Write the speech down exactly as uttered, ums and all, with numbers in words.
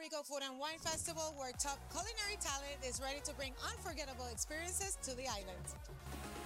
Tampico Food and Wine Festival, where top culinary talent is ready to bring unforgettable experiences to the island.